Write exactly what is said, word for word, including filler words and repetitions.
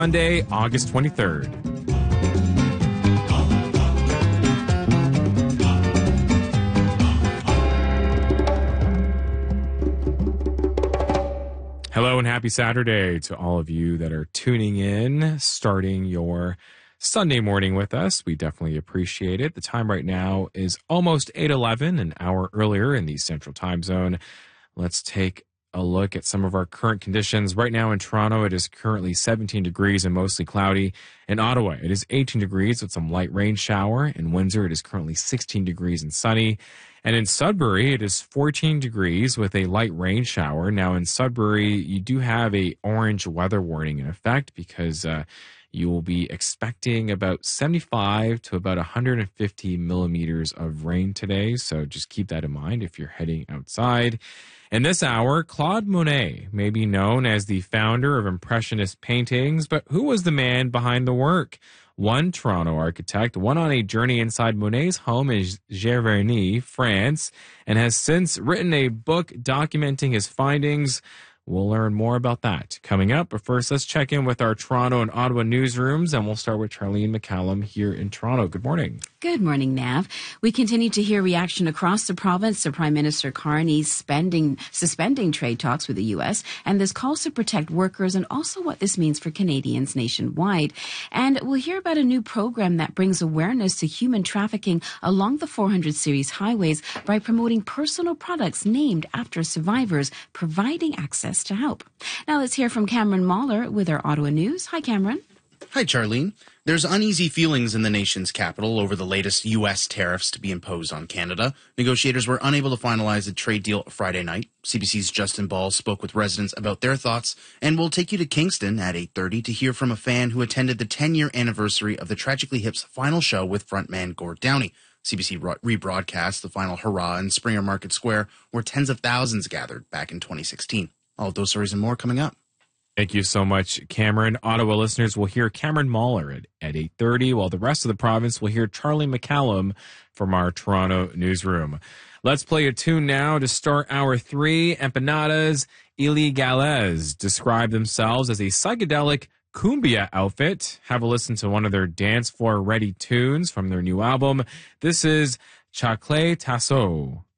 Monday, August twenty-third. Hello and happy Saturday to all of you that are tuning in, starting your Sunday morning with us. We definitely appreciate it. The time right now is almost eight eleven, an hour earlier in the Central Time Zone. Let's take a look at some of our current conditions. Right now in Toronto, it is currently seventeen degrees and mostly cloudy. In Ottawa, it is eighteen degrees with some light rain shower. In Windsor, it is currently sixteen degrees and sunny. And in Sudbury, it is fourteen degrees with a light rain shower. Now in Sudbury, you do have a orange weather warning in effect because uh, you will be expecting about seventy-five to about one hundred fifty millimeters of rain today. So just keep that in mind if you're heading outside. In this hour, Claude Monet may be known as the founder of Impressionist paintings, but who was the man behind the work? One Toronto architect went on a journey inside Monet's home in Giverny, France, and has since written a book documenting his findings. We'll learn more about that coming up. But first, let's check in with our Toronto and Ottawa newsrooms, and we'll start with Charlene McCallum here in Toronto. Good morning. Good morning, Nav. We continue to hear reaction across the province to Prime Minister Carney's spending, suspending trade talks with the U S, and this calls to protect workers and also what this means for Canadians nationwide. And we'll hear about a new program that brings awareness to human trafficking along the four hundred series highways by promoting personal products named after survivors, providing access to help. Now let's hear from Cameron Mahler with our Ottawa News. Hi, Cameron. Hi, Charlene. There's uneasy feelings in the nation's capital over the latest U S tariffs to be imposed on Canada. Negotiators were unable to finalize a trade deal Friday night. C B C's Justin Ball spoke with residents about their thoughts, and we'll take you to Kingston at eight thirty to hear from a fan who attended the ten-year anniversary of the Tragically Hip's final show with frontman Gord Downie. C B C rebroadcast the final hurrah in Springer Market Square, where tens of thousands gathered back in twenty sixteen. All of those stories and more coming up. Thank you so much, Cameron. Ottawa listeners will hear Cameron Mahler at, at eight thirty, while the rest of the province will hear Charlie McCallum from our Toronto newsroom. Let's play a tune now to start hour three. Empanadas Ilegales describe themselves as a psychedelic cumbia outfit. Have a listen to one of their dance floor ready tunes from their new album. This is Chacle Tasso.